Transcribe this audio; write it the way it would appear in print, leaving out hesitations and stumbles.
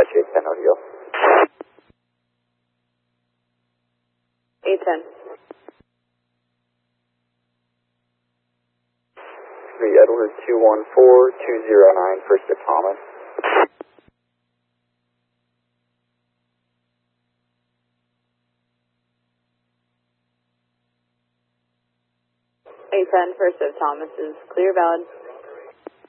Dispatch 810 audio. 810. 3 Edward 214-209, first to Thomas. 810, first of Thomas is clear, valid.